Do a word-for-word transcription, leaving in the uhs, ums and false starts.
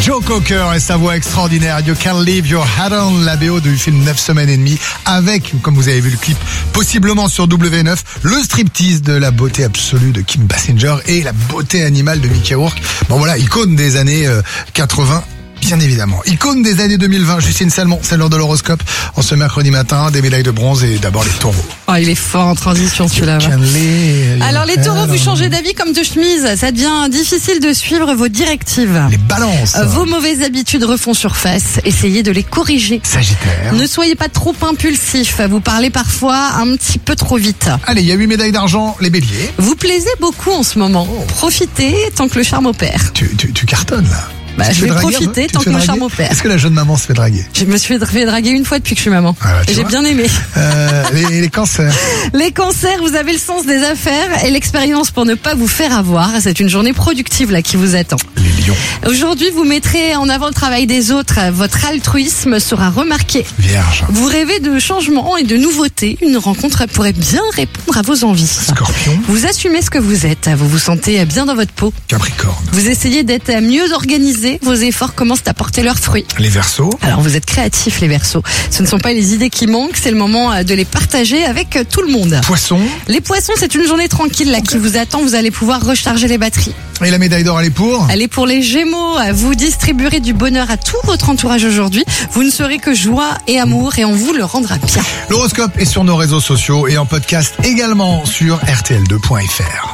Joe Cocker et sa voix extraordinaire. You Can't Leave Your Hat On, la B O du film neuf semaines et demie, avec, comme vous avez vu le clip, possiblement sur W neuf, le striptease de la beauté absolue de Kim Basinger et la beauté animale de Mickey Rourke. Bon voilà, icône des années euh, quatre-vingts. Bien évidemment. Icône des années deux mille vingt, Justine Salmon, c'est l'heure de l'horoscope. En ce mercredi matin, des médailles de bronze et d'abord les taureaux. Oh, il est fort en transition celui-là. Alors les taureaux, vous changez d'avis comme de chemise. Ça devient difficile de suivre vos directives. Les balances. Vos mauvaises habitudes refont surface. Essayez de les corriger. Sagittaire. Ne soyez pas trop impulsif. Vous parlez parfois un petit peu trop vite. Allez, il y a huit médailles d'argent, les béliers. Vous plaisez beaucoup en ce moment. Profitez tant que le charme opère. Tu, tu, tu cartonnes là. Bah, je vais draguer, profiter tant que mon charme opère. Est-ce que la jeune maman se fait draguer? Je me suis fait draguer une fois depuis que je suis maman. Ah bah, et j'ai vois. bien aimé. Euh, les, les cancers. Les cancers, vous avez le sens des affaires et l'expérience pour ne pas vous faire avoir. C'est une journée productive là qui vous attend. Les lions. Aujourd'hui, vous mettrez en avant le travail des autres. Votre altruisme sera remarqué. Vierge. Vous rêvez de changements et de nouveautés. Une rencontre pourrait bien répondre à vos envies. Scorpion. Vous assumez ce que vous êtes. Vous vous sentez bien dans votre peau. Capricorne. Vous essayez d'être mieux organisé. Vos efforts commencent à porter leurs fruits. Les Verseaux. Alors vous êtes créatifs les Verseaux. Ce ne sont pas les idées qui manquent, c'est le moment de les partager avec tout le monde. Poissons. Les Poissons, c'est une journée tranquille là qui vous attend. Vous allez pouvoir recharger les batteries. Et la médaille d'or, elle est pour? Elle est pour les Gémeaux. Vous distribuerez du bonheur à tout votre entourage aujourd'hui. Vous ne serez que joie et amour et on vous le rendra bien. L'horoscope est sur nos réseaux sociaux et en podcast également sur R T L deux point F R.